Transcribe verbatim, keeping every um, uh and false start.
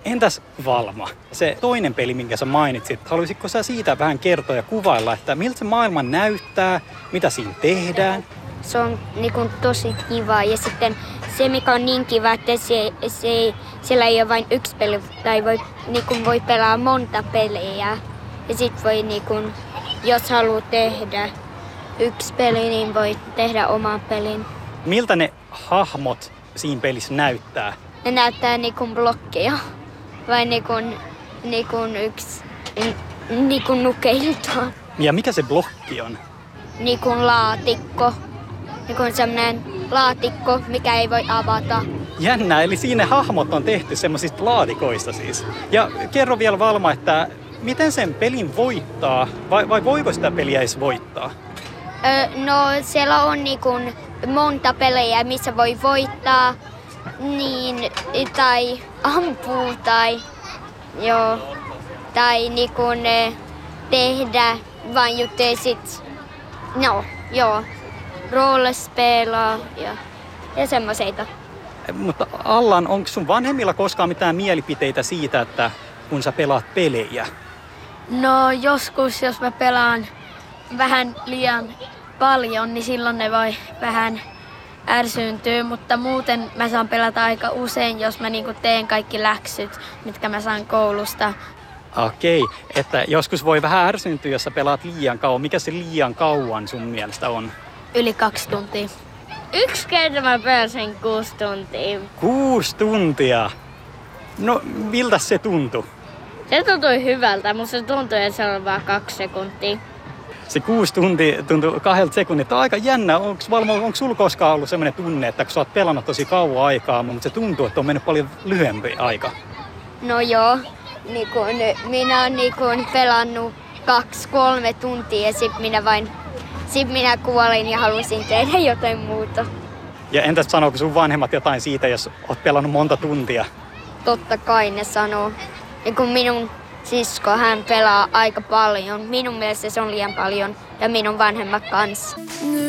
Entäs Valma, se toinen peli, minkä sä mainitsit, haluaisitko sä siitä vähän kertoa ja kuvailla, että miltä se maailma näyttää, mitä siinä tehdään? Se on niin kuin, tosi kiva ja sitten se mikä on niin kiva, että se, se, siellä ei ole vain yksi peli, tai voi, niin kuin, voi pelaa monta peliä. Ja sit voi, niin kuin, jos haluaa tehdä yksi peli, niin voi tehdä oman pelin. Miltä ne hahmot siinä pelissä näyttää? Ne näyttää niin kuin blokkeja, vai niin kuin, niin kuin yksi niin kuin nukeiltaan. Ja mikä se blokki on? Niin kuin laatikko. Niin kuin semmoinen laatikko, mikä ei voi avata. Jännä, eli siinä hahmot on tehty semmoisista laatikoista siis. Ja kerro vielä Valma, että miten sen pelin voittaa, vai, vai voiko sitä peliä edes voittaa? Öö, no siellä on niin kuin monta pelejä, missä voi voittaa, niin, tai ampuu, tai, joo, tai niin kuin, tehdä vain juttuja sit, no joo, roolespelaa ja, ja semmoiseita. Mutta Allan, onko sun vanhemmilla koskaan mitään mielipiteitä siitä, että kun sä pelaat pelejä? No joskus, jos mä pelaan vähän liian paljon, niin silloin ne voi vähän ärsyyntyä, mutta muuten mä saan pelata aika usein, jos mä niinku teen kaikki läksyt, mitkä mä saan koulusta. Okei, että joskus voi vähän ärsyyntyä, jos sä pelaat liian kauan. Mikä se liian kauan sun mielestä on? Yli kaksi tuntia. Yksi kerta mä pelasin kuusi tuntia. Kuusi tuntia? No, miltä se tuntui? Se tuntui hyvältä, mutta se tuntui, että se oli vaan kaksi sekuntia. Se kuusi tuntia tuntui kahdelta sekunnilta. Aika jännä. Onko Valma, onko sulla koskaan ollut sellainen tunne, että kun sä oot pelannut tosi kauan aikaa, mutta se tuntuu, että on mennyt paljon lyhyempi aika? No joo, niin kun, minä oon niin kun pelannut kaksi, kolme tuntia ja sit minä vain, sit minä kuolin ja halusin tehdä jotain muuta. Ja entäs sanooko sun vanhemmat jotain siitä, jos oot pelannut monta tuntia? Totta kai ne sanoo. Ja kun minun sisko, hän pelaa aika paljon. Minun mielestä se on liian paljon ja minun vanhemmat kanssa.